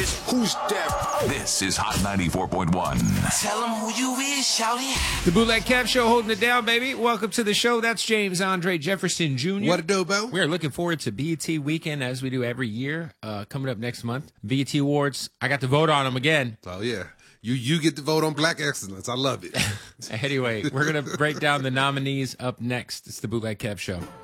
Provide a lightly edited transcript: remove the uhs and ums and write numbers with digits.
bitch. Who's that? This is Hot 94.1. Tell them who you is, shouty. The Bootleg Kev Show holding it down, baby. Welcome to the show. That's James Andre Jefferson Jr. What a do, Bo? We are looking forward to BET weekend as we do every year. Coming up next month. BET Awards. I got to vote on them again. Oh, yeah. You get to vote on Black excellence. I love it. Anyway, we're going to break down the nominees up next. It's the Bootleg Kev Show.